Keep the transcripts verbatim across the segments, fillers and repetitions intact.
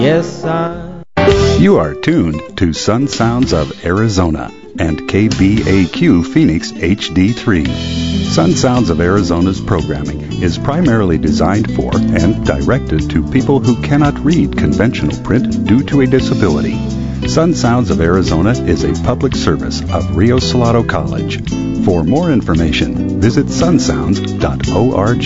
Yes, I... You are tuned to Sun Sounds of Arizona and K B A Q Phoenix H D three. Sun Sounds of Arizona's programming is primarily designed for and directed to people who cannot read conventional print due to a disability. Sun Sounds of Arizona is a public service of Rio Salado College. For more information, visit sun sounds dot org.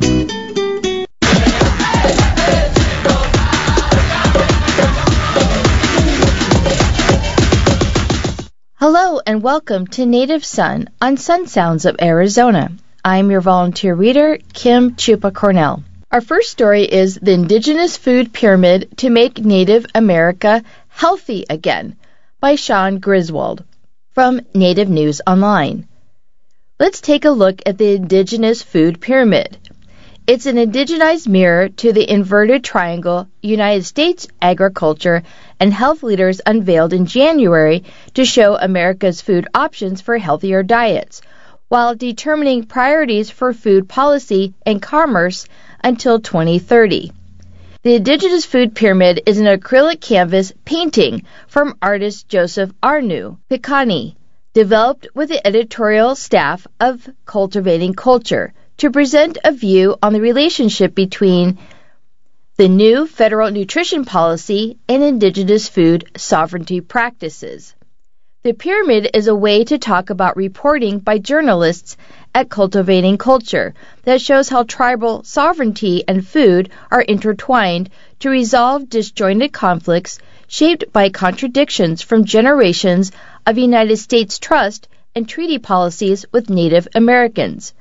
Hello and welcome to Native Sun on Sun Sounds of Arizona. I'm your volunteer reader, Kim Chupa Cornell. Our first story is The Indigenous Food Pyramid to Make Native America Healthy Again by Sean Griswold from Native News Online. Let's take a look at the Indigenous Food Pyramid. It's an indigenized mirror to the inverted triangle United States agriculture and health leaders unveiled in January to show America's food options for healthier diets, while determining priorities for food policy and commerce until twenty thirty. The Indigenous Food Pyramid is an acrylic canvas painting from artist Joseph Arnu Pikani, developed with the editorial staff of Cultivating Culture, to present a view on the relationship between the new federal nutrition policy and indigenous food sovereignty practices. The pyramid is a way to talk about reporting by journalists at Cultivating Culture that shows how tribal sovereignty and food are intertwined to resolve disjointed conflicts shaped by contradictions from generations of United States trust and treaty policies with Native Americans.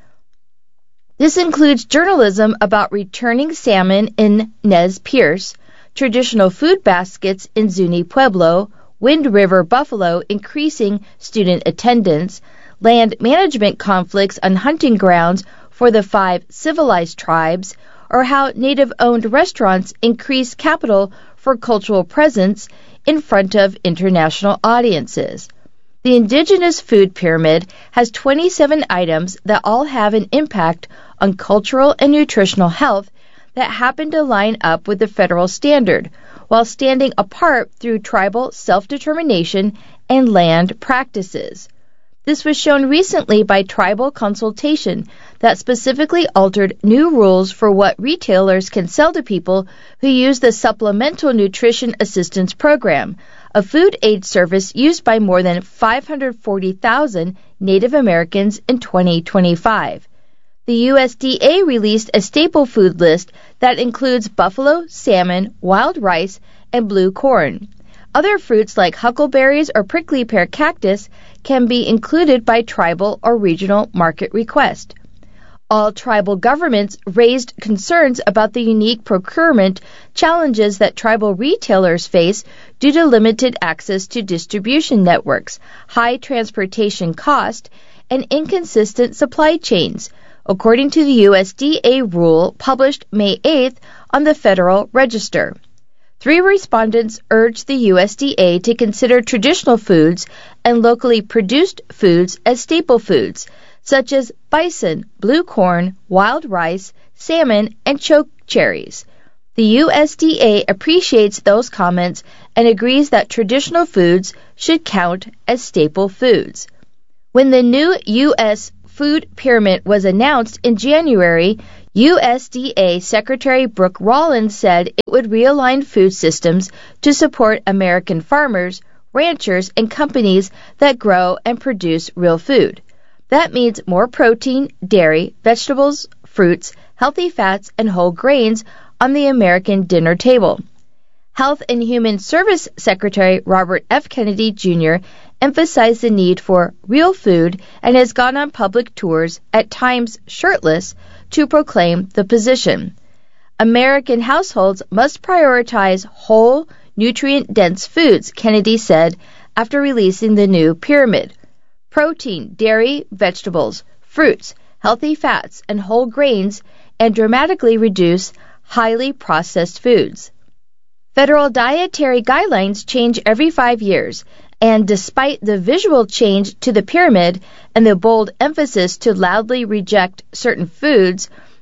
This includes journalism about returning salmon in Nez Perce, traditional food baskets in Zuni Pueblo, Wind River buffalo increasing student attendance, land management conflicts on hunting grounds for the five civilized tribes, or how Native-owned restaurants increase capital for cultural presence in front of international audiences. The Indigenous Food Pyramid has twenty-seven items that all have an impact on cultural and nutritional health that happen to line up with the federal standard, while standing apart through tribal self-determination and land practices. This was shown recently by tribal consultation that specifically altered new rules for what retailers can sell to people who use the Supplemental Nutrition Assistance Program, a food aid service used by more than five hundred forty thousand Native Americans in twenty twenty-five. The U S D A released a staple food list that includes buffalo, salmon, wild rice, and blue corn. Other fruits like huckleberries or prickly pear cactus can be included by tribal or regional market request. All tribal governments raised concerns about the unique procurement challenges that tribal retailers face due to limited access to distribution networks, high transportation cost, and inconsistent supply chains, according to the U S D A rule published May eighth on the Federal Register. Three respondents urged the U S D A to consider traditional foods and locally produced foods as staple foods, such as bison, blue corn, wild rice, salmon, and choke cherries. The U S D A appreciates those comments and agrees that traditional foods should count as staple foods. When the new U S Food Pyramid was announced in January, U S D A Secretary Brooke Rollins said it would realign food systems to support American farmers, ranchers, and companies that grow and produce real food. That means more protein, dairy, vegetables, fruits, healthy fats, and whole grains on the American dinner table. Health and Human Service Secretary Robert F. Kennedy Junior emphasized the need for real food and has gone on public tours, at times shirtless, to proclaim the position. American households must prioritize whole, nutrient-dense foods, Kennedy said after releasing the new pyramid. Protein, dairy, vegetables, fruits, healthy fats, and whole grains, and dramatically reduce highly processed foods. Federal dietary guidelines change every five years, and despite the visual change to the pyramid and the bold emphasis to loudly reject certain foods,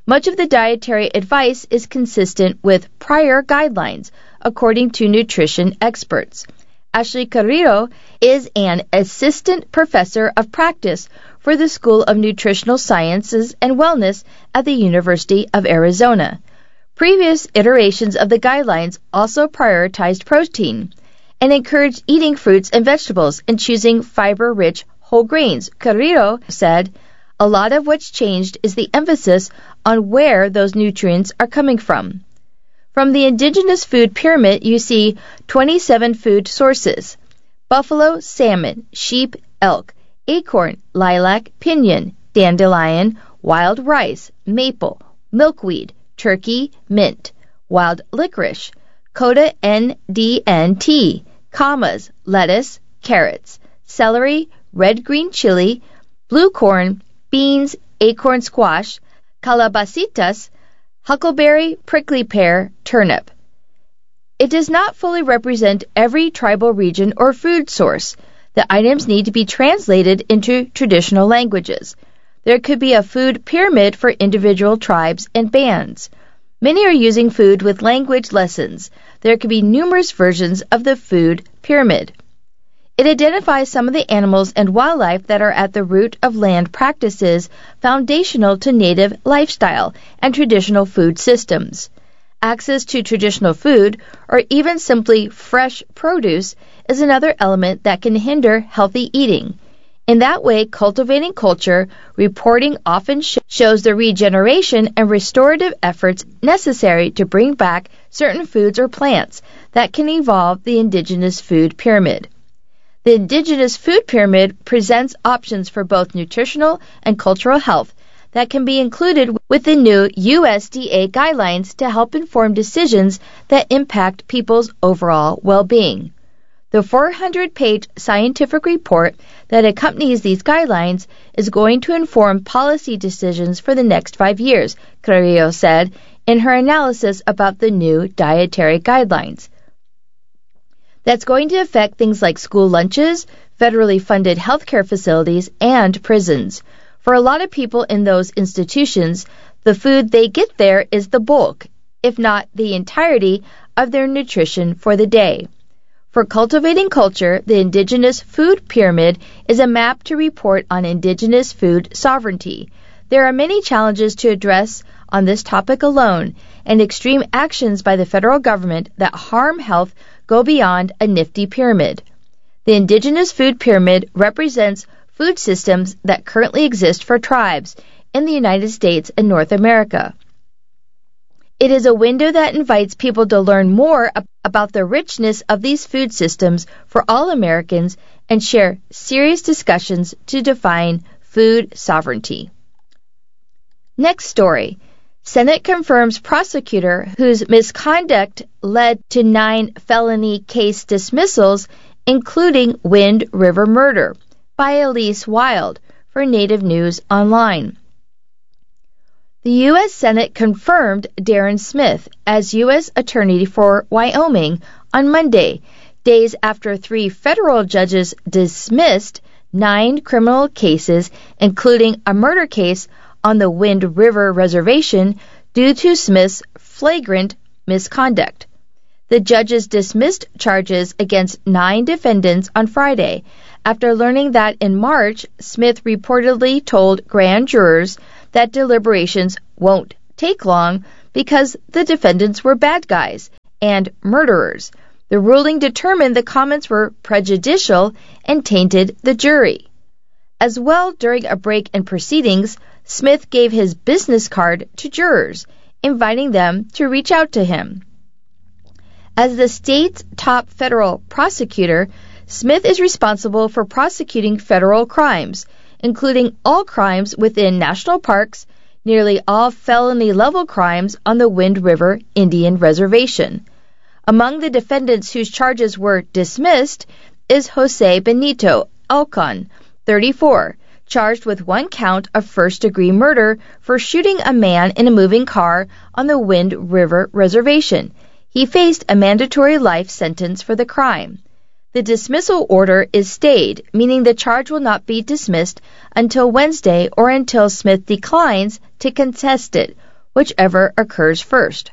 Much of the dietary advice is consistent with prior guidelines, according to nutrition experts. Ashley Carrillo is an assistant professor of practice for the School of Nutritional Sciences and Wellness at the University of Arizona. Previous iterations of the guidelines also prioritized protein and encouraged eating fruits and vegetables and choosing fiber-rich whole grains. Carrillo said, "A lot of what's changed is the emphasis on where those nutrients are coming from." From the indigenous food pyramid, you see twenty-seven food sources: buffalo, salmon, sheep, elk, acorn, lilac, pinyon, dandelion, wild rice, maple, milkweed, turkey, mint, wild licorice, Coda N D N tea, camas, lettuce, carrots, celery, red-green chili, blue corn, beans, acorn squash, calabacitas, huckleberry, prickly pear, turnip. It does not fully represent every tribal region or food source. The items need to be translated into traditional languages. There could be a food pyramid for individual tribes and bands. Many are using food with language lessons. There could be numerous versions of the food pyramid. It identifies some of the animals and wildlife that are at the root of land practices foundational to native lifestyle and traditional food systems. Access to traditional food, or even simply fresh produce, is another element that can hinder healthy eating. In that way, cultivating culture reporting often sh- shows the regeneration and restorative efforts necessary to bring back certain foods or plants that can evolve the indigenous food pyramid. The indigenous food pyramid presents options for both nutritional and cultural health that can be included with the new U S D A guidelines to help inform decisions that impact people's overall well-being. The four hundred page scientific report that accompanies these guidelines is going to inform policy decisions for the next five years, Carrillo said in her analysis about the new dietary guidelines. That's going to affect things like school lunches, federally funded healthcare facilities, and prisons. For a lot of people in those institutions, the food they get there is the bulk, if not the entirety, of their nutrition for the day. For cultivating culture, the indigenous food pyramid is a map to report on indigenous food sovereignty. There are many challenges to address on this topic alone, and extreme actions by the federal government that harm health go beyond a nifty pyramid. The indigenous food pyramid represents food systems that currently exist for tribes in the United States and North America. It is a window that invites people to learn more about the richness of these food systems for all Americans and share serious discussions to define food sovereignty. Next story. Senate confirms prosecutor whose misconduct led to nine felony case dismissals, including Wind River murder, by Elise Wild for Native News Online. The U S Senate confirmed Darren Smith as U S Attorney for Wyoming on Monday, days after three federal judges dismissed nine criminal cases, including a murder case on the Wind River Reservation due to Smith's flagrant misconduct. The judges dismissed charges against nine defendants on Friday after learning that in March, Smith reportedly told grand jurors that deliberations won't take long because the defendants were bad guys and murderers. The ruling determined the comments were prejudicial and tainted the jury. As well, during a break in proceedings, Smith gave his business card to jurors, inviting them to reach out to him. As the state's top federal prosecutor, Smith is responsible for prosecuting federal crimes, including all crimes within national parks, nearly all felony-level crimes on the Wind River Indian Reservation. Among the defendants whose charges were dismissed is Jose Benito Alcon, thirty-four, charged with one count of first-degree murder for shooting a man in a moving car on the Wind River Reservation. He faced a mandatory life sentence for the crime. The dismissal order is stayed, meaning the charge will not be dismissed until Wednesday or until Smith declines to contest it, whichever occurs first.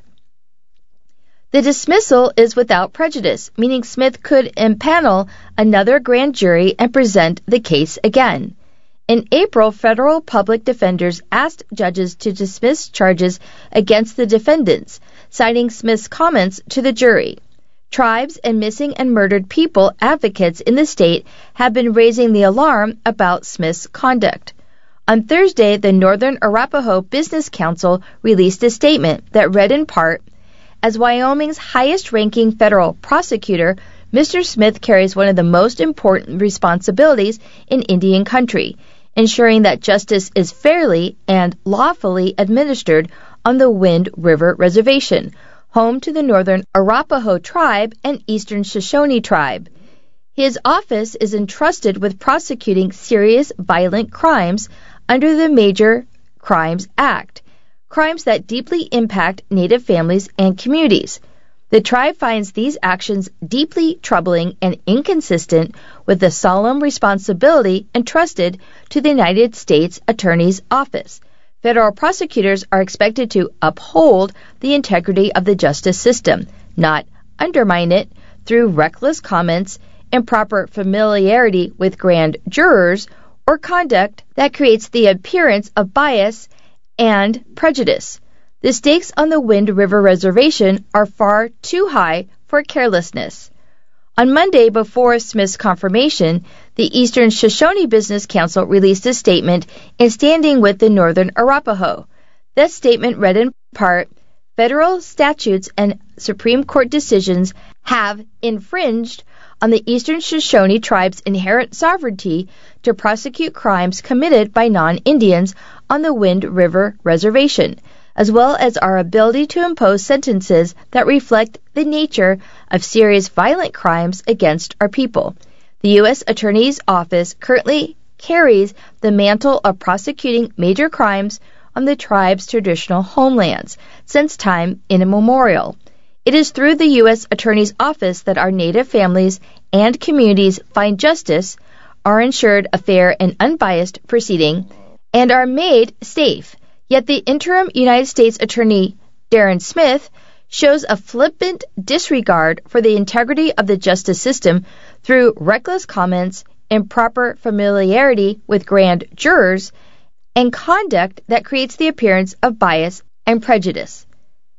The dismissal is without prejudice, meaning Smith could impanel another grand jury and present the case again. In April, federal public defenders asked judges to dismiss charges against the defendants, citing Smith's comments to the jury. Tribes and missing and murdered people advocates in the state have been raising the alarm about Smith's conduct. On Thursday, the Northern Arapaho Business Council released a statement that read in part, "As Wyoming's highest-ranking federal prosecutor, Mister Smith carries one of the most important responsibilities in Indian country, ensuring that justice is fairly and lawfully administered on the Wind River Reservation, home to the Northern Arapaho Tribe and Eastern Shoshone Tribe. His office is entrusted with prosecuting serious violent crimes under the Major Crimes Act, crimes that deeply impact Native families and communities. The tribe finds these actions deeply troubling and inconsistent with the solemn responsibility entrusted to the United States Attorney's Office. Federal prosecutors are expected to uphold the integrity of the justice system, not undermine it through reckless comments, improper familiarity with grand jurors, or conduct that creates the appearance of bias and prejudice. The stakes on the Wind River Reservation are far too high for carelessness." On Monday, before Smith's confirmation, the Eastern Shoshone Business Council released a statement in standing with the Northern Arapaho. This statement read in part, "Federal statutes and Supreme Court decisions have infringed on the Eastern Shoshone Tribe's inherent sovereignty to prosecute crimes committed by non-Indians on the Wind River Reservation, as well as our ability to impose sentences that reflect the nature of serious violent crimes against our people. The U S Attorney's Office currently carries the mantle of prosecuting major crimes on the tribe's traditional homelands since time immemorial. It is through the U S Attorney's Office that our Native families and communities find justice, are ensured a fair and unbiased proceeding, and are made safe. Yet the interim United States Attorney, Darren Smith, shows a flippant disregard for the integrity of the justice system through reckless comments, improper familiarity with grand jurors, and conduct that creates the appearance of bias and prejudice."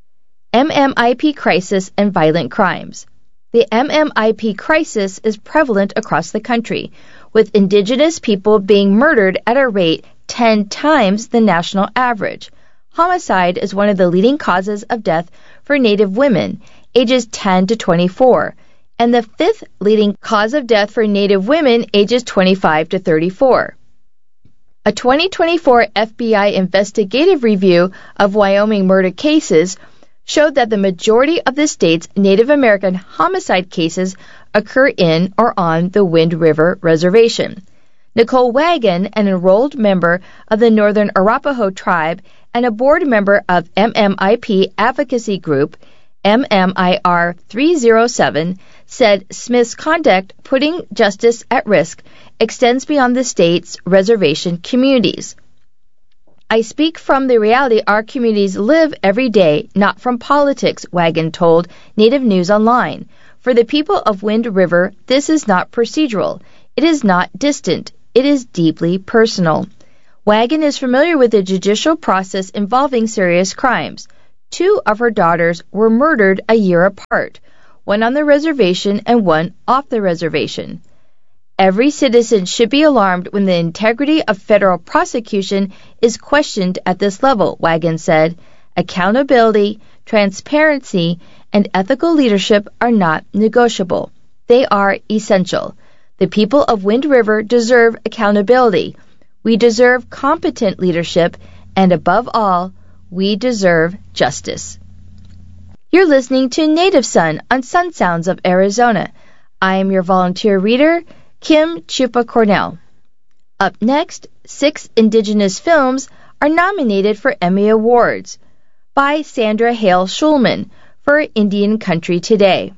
M M I P crisis and violent crimes. The M M I P crisis is prevalent across the country, with indigenous people being murdered at a rate ten times the national average. Homicide is one of the leading causes of death for Native women, ages ten to twenty-four, and the fifth leading cause of death for Native women, ages twenty-five to thirty-four. A twenty twenty-four F B I investigative review of Wyoming murder cases showed that the majority of the state's Native American homicide cases occur in or on the Wind River Reservation. Nicole Wagon, an enrolled member of the Northern Arapaho Tribe and a board member of M M I P advocacy group M M I R three oh seven, said Smith's conduct putting justice at risk extends beyond the state's reservation communities. "I speak from the reality our communities live every day, not from politics," Wagon told Native News Online. "For the people of Wind River, this is not procedural. It is not distant. It is deeply personal." Wagon is familiar with the judicial process involving serious crimes. Two of her daughters were murdered a year apart, one on the reservation and one off the reservation. "Every citizen should be alarmed when the integrity of federal prosecution is questioned at this level," Wagon said. "Accountability, transparency, and ethical leadership are not negotiable. They are essential. The people of Wind River deserve accountability. We deserve competent leadership, and above all, we deserve justice." You're listening to Native Son on Sun Sounds of Arizona. I am your volunteer reader, Kim Chupa Cornell. Up next, six Indigenous films are nominated for Emmy Awards by Sandra Hale Schulman for Indian Country Today.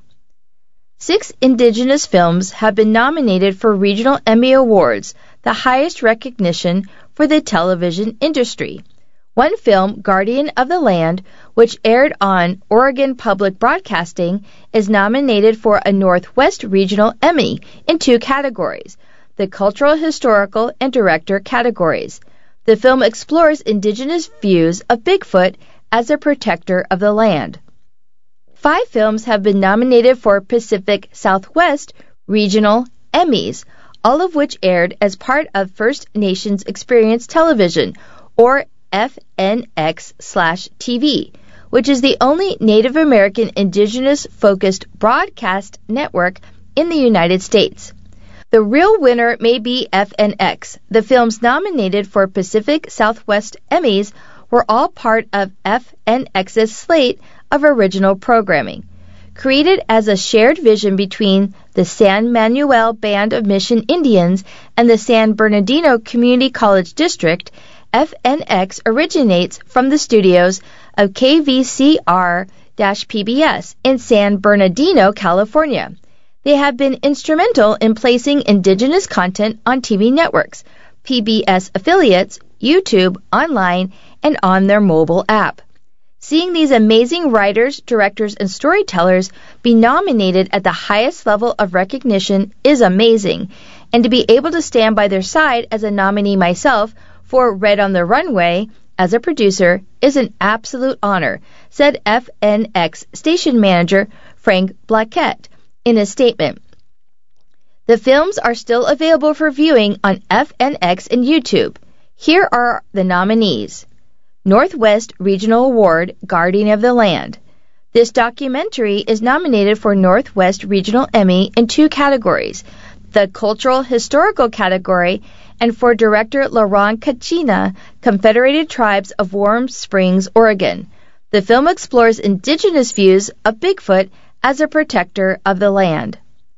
Six Indigenous films have been nominated for Regional Emmy Awards, the highest recognition for the television industry. One film, Guardian of the Land, which aired on Oregon Public Broadcasting, is nominated for a Northwest Regional Emmy in two categories, the Cultural, Historical, and Director categories. The film explores indigenous views of Bigfoot as a protector of the land. Five films have been nominated for Pacific Southwest Regional Emmys, all of which aired as part of First Nations Experience Television, or F N X slash T V, which is the only Native American indigenous-focused broadcast network in the United States. The real winner may be F N X. The films nominated for Pacific Southwest Emmys were all part of F N X's slate of original programming. Created as a shared vision between the San Manuel Band of Mission Indians and the San Bernardino Community College District, F N X originates from the studios of K V C R P B S in San Bernardino, California. They have been instrumental in placing indigenous content on T V networks, P B S affiliates, YouTube, online, and on their mobile app. Seeing these amazing writers, directors, and storytellers be nominated at the highest level of recognition is amazing, and to be able to stand by their side as a nominee myself for Red on the Runway as a producer is an absolute honor, said F N X station manager Frank Blaquette in a statement. The films are still available for viewing on F N X and YouTube. Here are the nominees. Northwest Regional Award, Guardian of the Land. This documentary is nominated for Northwest Regional Emmy in two categories, the Cultural Historical category and for director Laurent Kachina, Confederated Tribes of Warm Springs, Oregon. The film explores indigenous views of Bigfoot as a protector of the land.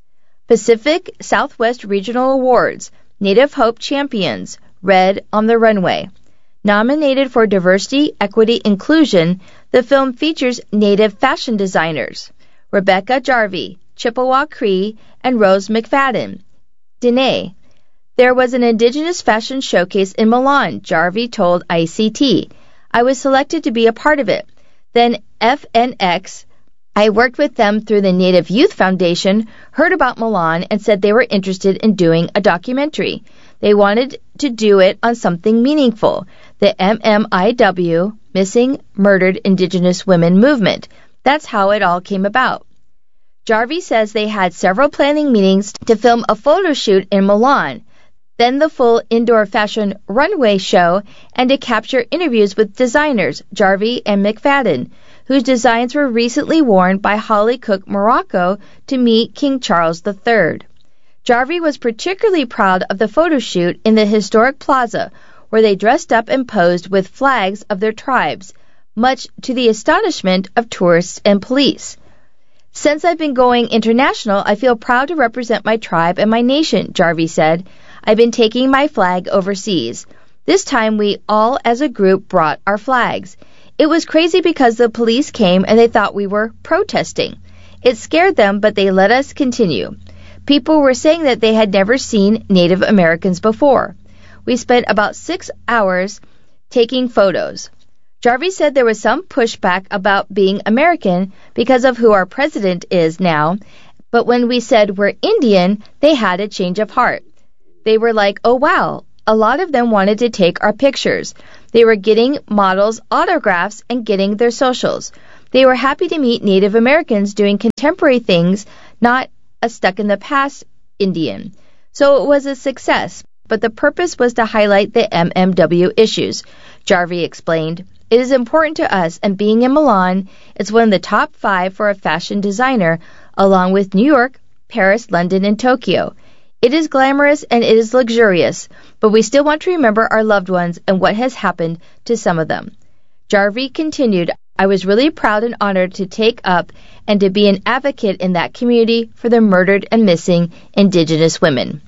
Pacific Southwest Regional Awards, Native Hope Champions, Red on the Runway. Nominated for Diversity, Equity, Inclusion, the film features Native fashion designers, Rebecca Jarvie, Chippewa Cree, and Rose McFadden. Dene. There was an Indigenous fashion showcase in Milan, Jarvie told I C T. I was selected to be a part of it. Then F N X, I worked with them through the Native Youth Foundation, heard about Milan, and said they were interested in doing a documentary. They wanted to do it on something meaningful, the M M I W, Missing Murdered Indigenous Women Movement. That's how it all came about. Jarvie says they had several planning meetings to film a photo shoot in Milan, then the full indoor fashion runway show, and to capture interviews with designers Jarvie and McFadden, whose designs were recently worn by Holly Cook Morocco to meet King Charles the Third. Jarvie was particularly proud of the photo shoot in the historic plaza, where they dressed up and posed with flags of their tribes, much to the astonishment of tourists and police. Since I've been going international, I feel proud to represent my tribe and my nation, Jarvie said. I've been taking my flag overseas. This time we all as a group brought our flags. It was crazy because the police came and they thought we were protesting. It scared them, but they let us continue. People were saying that they had never seen Native Americans before. We spent about six hours taking photos. Jarvie said there was some pushback about being American because of who our president is now, but when we said we're Indian, they had a change of heart. They were like, oh wow, a lot of them wanted to take our pictures. They were getting models' autographs and getting their socials. They were happy to meet Native Americans doing contemporary things, not a stuck-in-the-past Indian. So it was a success, but the purpose was to highlight the M M W issues, Jarvie explained. It is important to us, and being in Milan, it's one of the top five for a fashion designer, along with New York, Paris, London, and Tokyo. It is glamorous and it is luxurious, but we still want to remember our loved ones and what has happened to some of them. Jarvie continued, I was really proud and honored to take up and to be an advocate in that community for the murdered and missing Indigenous women.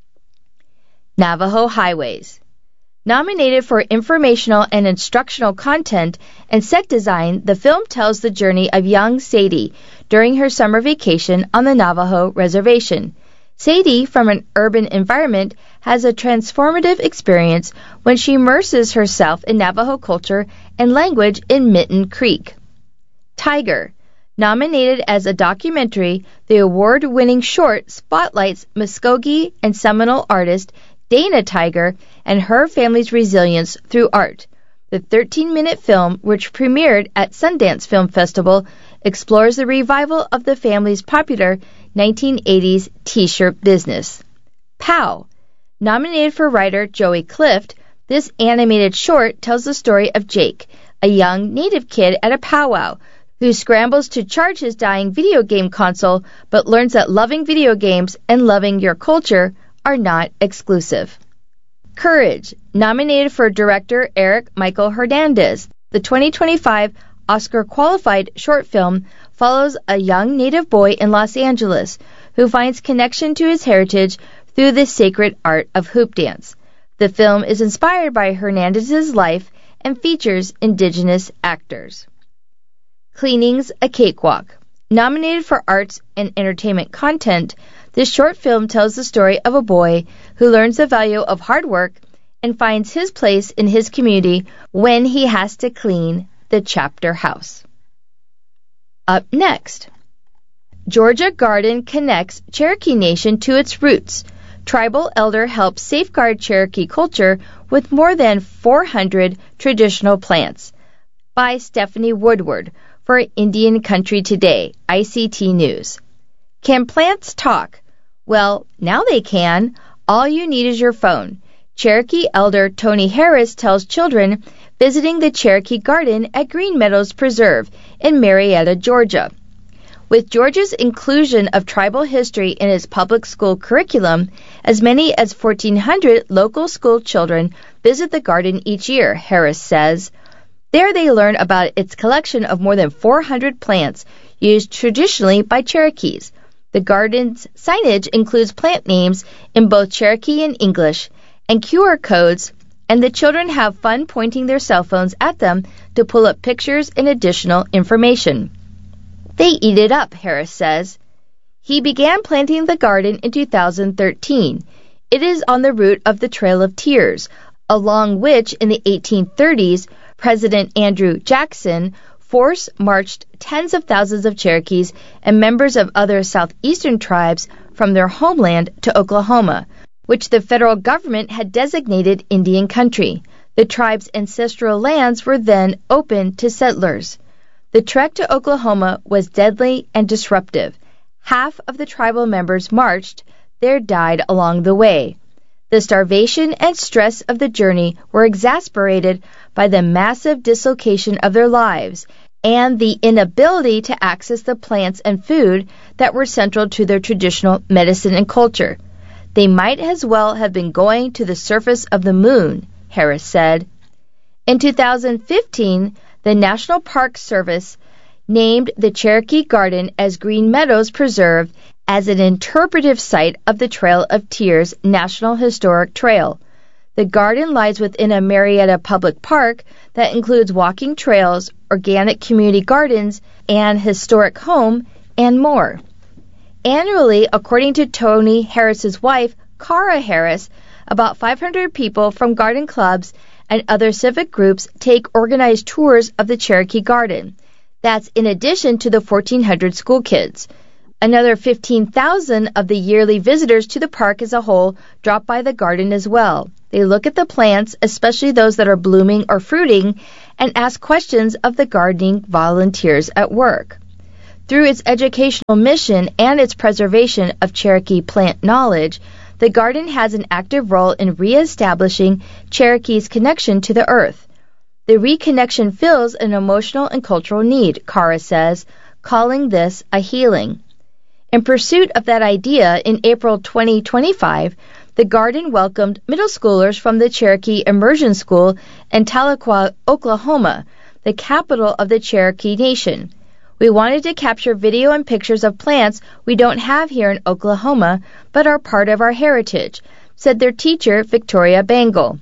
Navajo Highways. Nominated for informational and instructional content and set design, the film tells the journey of young Sadie during her summer vacation on the Navajo Reservation. Sadie, from an urban environment, has a transformative experience when she immerses herself in Navajo culture and language in Mitten Creek. Tiger. Nominated as a documentary, the award-winning short spotlights Muskogee and Seminole artist Dana Tiger and her family's resilience through art. The thirteen-minute film, which premiered at Sundance Film Festival, explores the revival of the family's popular nineteen eighties T-shirt business. Pow! Nominated for writer Joey Clift, this animated short tells the story of Jake, a young native kid at a powwow who scrambles to charge his dying video game console but learns that loving video games and loving your culture are not exclusive. Courage, nominated for director Eric Michael Hernandez. The twenty twenty-five Oscar-qualified short film follows a young native boy in Los Angeles who finds connection to his heritage through the sacred art of hoop dance. The film is inspired by Hernandez's life and features indigenous actors. Cleaning's a Cakewalk. Nominated for arts and entertainment content, this short film tells the story of a boy who learns the value of hard work and finds his place in his community when he has to clean the chapter house. Up next, Georgia Garden connects Cherokee Nation to its roots. Tribal elder helps safeguard Cherokee culture with more than four hundred traditional plants. By Stephanie Woodward for Indian Country Today, I C T News. Can plants talk? Well, now they can. All you need is your phone. Cherokee elder Tony Harris tells children visiting the Cherokee Garden at Green Meadows Preserve in Marietta, Georgia. With Georgia's inclusion of tribal history in its public school curriculum, as many as fourteen hundred local school children visit the garden each year, Harris says. There they learn about its collection of more than four hundred plants used traditionally by Cherokees. The garden's signage includes plant names in both Cherokee and English and Q R codes, and the children have fun pointing their cell phones at them to pull up pictures and additional information. They eat it up, Harris says. He began planting the garden in two thousand thirteen. It is on the route of the Trail of Tears, along which in the eighteen thirties, President Andrew Jackson force marched tens of thousands of Cherokees and members of other southeastern tribes from their homeland to Oklahoma, which the federal government had designated Indian Country. The tribe's ancestral lands were then open to settlers. The trek to Oklahoma was deadly and disruptive. Half of the tribal members marched, there died along the way. The starvation and stress of the journey were exasperated by the massive dislocation of their lives and the inability to access the plants and food that were central to their traditional medicine and culture. They might as well have been going to the surface of the moon, Harris said. In two thousand fifteen, the National Park Service named the Cherokee Garden as Green Meadows Preserve as an interpretive site of the Trail of Tears National Historic Trail. The garden lies within a Marietta public park that includes walking trails, organic community gardens, an historic home, and more. Annually, according to Tony Harris's wife, Cara Harris, about five hundred people from garden clubs and other civic groups take organized tours of the Cherokee Garden. That's in addition to the fourteen hundred school kids. Another fifteen thousand of the yearly visitors to the park as a whole drop by the garden as well. They look at the plants, especially those that are blooming or fruiting, and ask questions of the gardening volunteers at work. Through its educational mission and its preservation of Cherokee plant knowledge, the garden has an active role in reestablishing Cherokee's connection to the earth. The reconnection fills an emotional and cultural need, Cara says, calling this a healing. In pursuit of that idea, in April twenty twenty-five, the garden welcomed middle schoolers from the Cherokee Immersion School in Tahlequah, Oklahoma, the capital of the Cherokee Nation. We wanted to capture video and pictures of plants we don't have here in Oklahoma, but are part of our heritage, said their teacher, Victoria Bangle.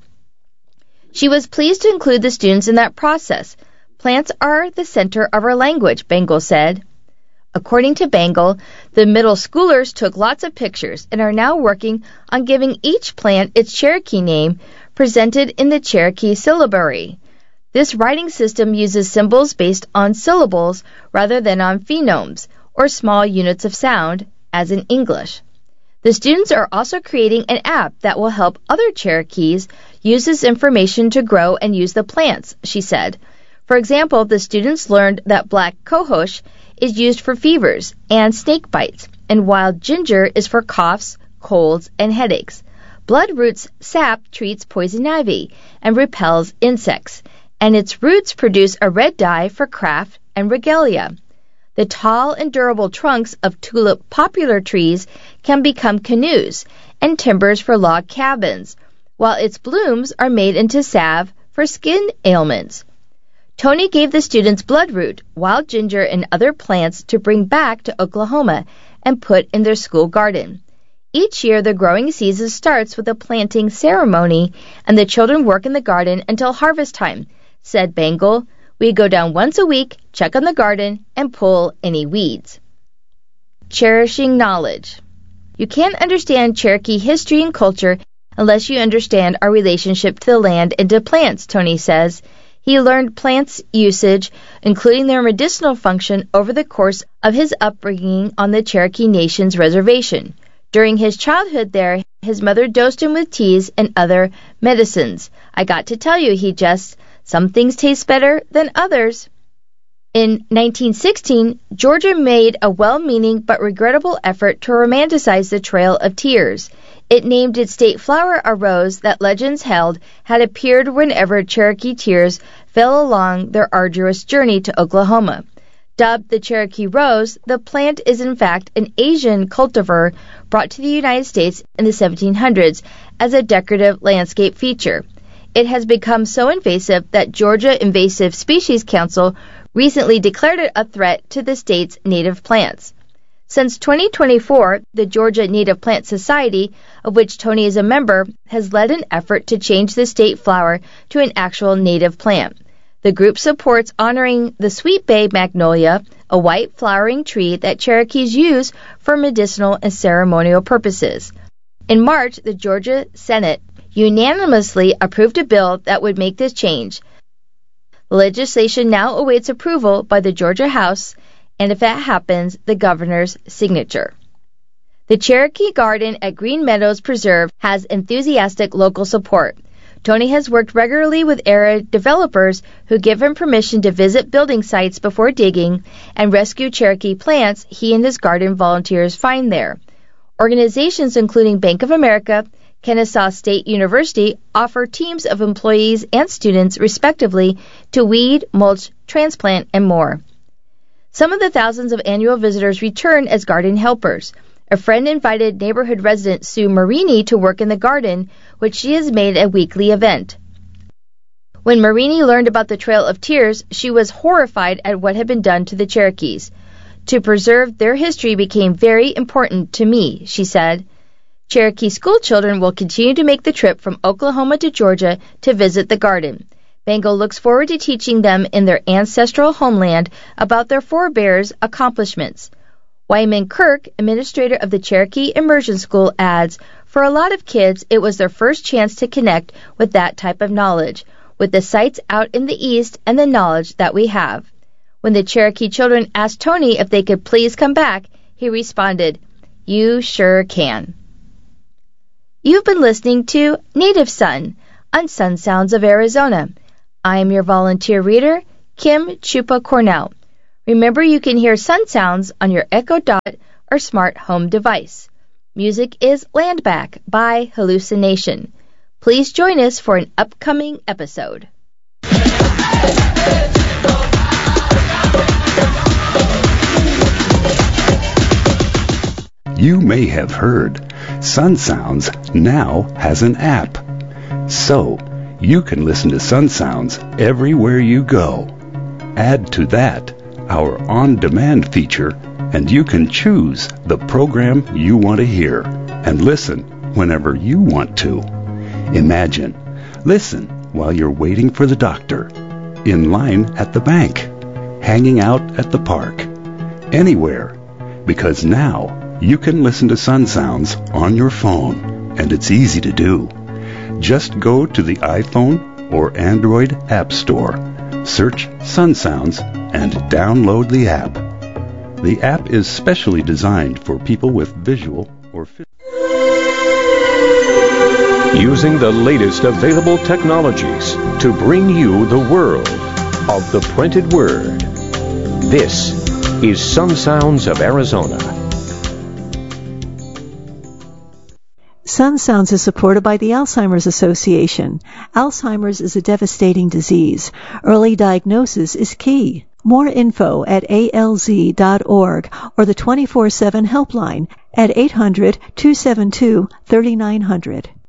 She was pleased to include the students in that process. Plants are the center of our language, Bangle said. According to Bengal, the middle schoolers took lots of pictures and are now working on giving each plant its Cherokee name presented in the Cherokee syllabary. This writing system uses symbols based on syllables rather than on phonemes, or small units of sound, as in English. The students are also creating an app that will help other Cherokees use this information to grow and use the plants, she said. For example, the students learned that black cohosh is used for fevers and snake bites, and wild ginger is for coughs, colds, and headaches. Bloodroot's sap treats poison ivy and repels insects, and its roots produce a red dye for craft and regalia. The tall and durable trunks of tulip poplar trees can become canoes and timbers for log cabins, while its blooms are made into salve for skin ailments. Tony gave the students bloodroot, wild ginger, and other plants to bring back to Oklahoma and put in their school garden. Each year, the growing season starts with a planting ceremony, and the children work in the garden until harvest time, said Bengal. We go down once a week, check on the garden, and pull any weeds. Cherishing knowledge. You can't understand Cherokee history and culture unless you understand our relationship to the land and to plants, Tony says. He learned plants' usage, including their medicinal function, over the course of his upbringing on the Cherokee Nation's reservation. During his childhood there, his mother dosed him with teas and other medicines. I got to tell you, he just, some things taste better than others. In nineteen sixteen, Georgia made a well-meaning but regrettable effort to romanticize the Trail of Tears. It named its state flower a rose that legends held had appeared whenever Cherokee tears fell along their arduous journey to Oklahoma. Dubbed the Cherokee rose, the plant is in fact an Asian cultivar brought to the United States in the seventeen hundreds as a decorative landscape feature. It has become so invasive that Georgia Invasive Species Council recently declared it a threat to the state's native plants. Since twenty twenty-four, the Georgia Native Plant Society, of which Tony is a member, has led an effort to change the state flower to an actual native plant. The group supports honoring the Sweet Bay magnolia, a white flowering tree that Cherokees use for medicinal and ceremonial purposes. In March, the Georgia Senate unanimously approved a bill that would make this change. The legislation now awaits approval by the Georgia House, and if that happens, the governor's signature. The Cherokee Garden at Green Meadows Preserve has enthusiastic local support. Tony has worked regularly with area developers who give him permission to visit building sites before digging and rescue Cherokee plants he and his garden volunteers find there. Organizations including Bank of America, Kennesaw State University offer teams of employees and students, respectively, to weed, mulch, transplant, and more. Some of the thousands of annual visitors return as garden helpers. A friend invited neighborhood resident Sue Marini to work in the garden, which she has made a weekly event. When Marini learned about the Trail of Tears, she was horrified at what had been done to the Cherokees. To preserve their history became very important to me, she said. Cherokee school children will continue to make the trip from Oklahoma to Georgia to visit the garden. Bengal looks forward to teaching them in their ancestral homeland about their forebears' accomplishments. Wyman Kirk, administrator of the Cherokee Immersion School, adds, for a lot of kids, it was their first chance to connect with that type of knowledge, with the sites out in the East and the knowledge that we have. When the Cherokee children asked Tony if they could please come back, he responded, "You sure can." You've been listening to Native Son on Sun Sounds of Arizona. I am your volunteer reader, Kim Chupa Cornell. Remember, you can hear Sun Sounds on your Echo Dot or smart home device. Music is Land Back by Hallucination. Please join us for an upcoming episode. You may have heard Sun Sounds now has an app. So, you can listen to Sun Sounds everywhere you go. Add to that our on-demand feature, and you can choose the program you want to hear and listen whenever you want to. Imagine, listen while you're waiting for the doctor, in line at the bank, hanging out at the park, anywhere, because now you can listen to Sun Sounds on your phone, and it's easy to do. Just go to the iPhone or Android App Store, search Sun Sounds, and download the app. The app is specially designed for people with visual or physical. Using the latest available technologies to bring you the world of the printed word. This is Sun Sounds of Arizona. Sun Sounds is supported by the Alzheimer's Association. Alzheimer's is a devastating disease. Early diagnosis is key. More info at A L Z dot org or the twenty-four seven helpline at eight hundred, two seven two, three nine zero zero.